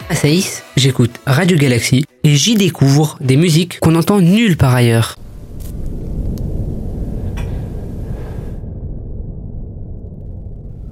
À Saïs, j'écoute Radio Galaxy et j'y découvre des musiques qu'on entend nulle part ailleurs.